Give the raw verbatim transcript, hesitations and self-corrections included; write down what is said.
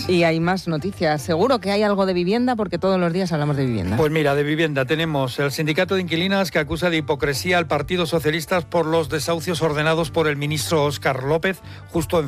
Y hay más noticias. Seguro que hay algo de vivienda porque todos los días hablamos de vivienda. Pues mira, de vivienda tenemos el sindicato de inquilinas que acusa de hipocresía al Partido Socialista por los desahucios ordenados por el ministro Óscar López justo en